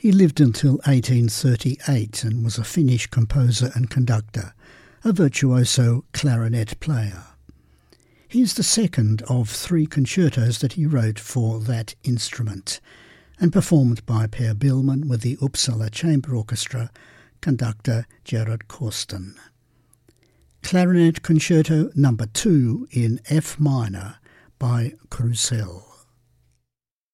He lived until 1838 and was a Finnish composer and conductor, a virtuoso clarinet player. He is the second of 3 concertos that he wrote for that instrument, and performed by Per Billman with the Uppsala Chamber Orchestra, conductor Gerard Corsten. Clarinet Concerto No. 2 in F minor by Krusell.